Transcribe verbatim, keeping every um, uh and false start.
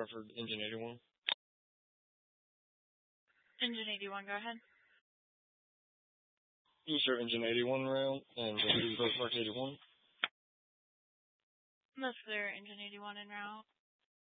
start for engine eighty-one. Engine eighty-one, go ahead. You start engine eighty-one rail and uh, Park eighty-one. That's clear, engine eighty-one en route.